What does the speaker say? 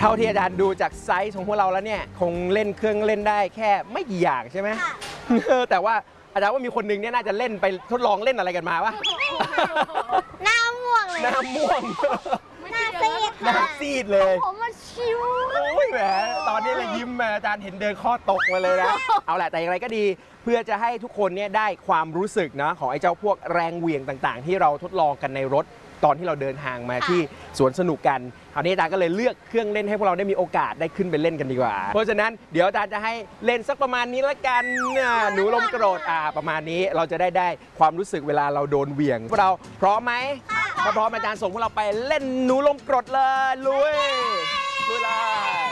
ท่าที่อาจารย์ดูจากไซส์ของพวกเราแล้วเนี่ยคงเล่นเครื่องเล่นได้แค่ไม่กี่อย่างใช่ไหมแต่ว่าอาจารย์ว่ามีคนนึงเนี่ยน่าจะเล่นไปทดลองเล่นอะไรกันมาวะหน้าม่วงเลยหน้าม่วงหน้าซีดหน้าซีดเลยผมมาชิวโอ้ยแหมตอนนี้เลยยิ้มอาจารย์เห็นเดินข้อตกมาเลยนะเอาแหละแต่อย่างไรก็ดีเพื่อจะให้ทุกคนเนี่ยได้ความรู้สึกนะของไอ้เจ้าพวกแรงเหวี่ยงต่างๆที่เราทดลองกันในรถตอนที่เราเดินทางมาที่สวนสนุกกันคราวนี้อาจารย์ก็เลยเลือกเครื่องเล่นให้พวกเราได้มีโอกาสได้ขึ้นไปเล่นกันดีกว่าเพราะฉะนั้นเดี๋ยวอาจารย์จะให้เล่นสักประมาณนี้ละกันหนูลมโกรธประมาณนี้เราจะได้ความรู้สึกเวลาเราโดนเหวี่ยงพวกเราพร้อมไหมถ้าพร้อมอาจารย์ส่งพวกเราไปเล่นหนูลมโกรธเลยลุยเลย